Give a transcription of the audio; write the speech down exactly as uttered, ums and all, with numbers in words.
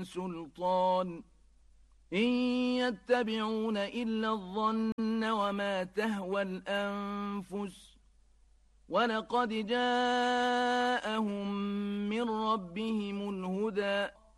سلطان إن يتبعون إلا الظن وما تهوى الأنفس ولقد جاءهم من ربهم الهدى